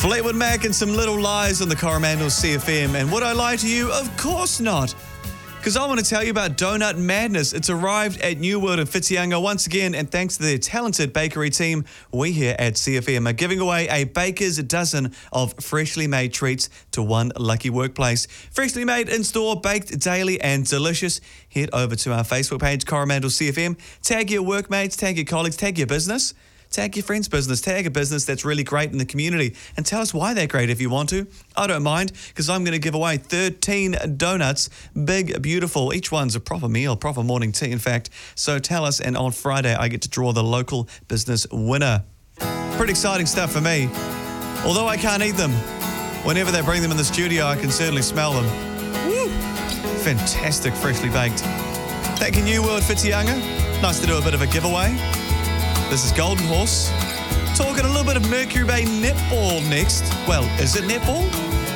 Fleetwood Mac and some Little Lies on the Coromandel CFM. And would I lie to you? Of course not. Because I want to tell you about Donut Madness. It's arrived at New World in Whitianga once again, and thanks to their talented bakery team, we here at CFM are giving away a baker's dozen of freshly made treats to one lucky workplace. Freshly made in-store, baked daily and delicious. Head over to our Facebook page, Coromandel CFM. Tag your workmates, tag your colleagues, tag your business. Tag your friend's business, tag a business that's really great in the community, and tell us why they're great if you want to. I don't mind, because I'm going to give away 13 donuts, big, beautiful. Each one's a proper meal, proper morning tea, in fact. So tell us, and on Friday, I get to draw the local business winner. Pretty exciting stuff for me. Although I can't eat them, whenever they bring them in the studio, I can certainly smell them. Woo! Fantastic, freshly baked. Thank you, New World Whitianga. Nice to do a bit of a giveaway. This is Golden Horse, talking a little bit of Mercury Bay netball next. Well, is it netball?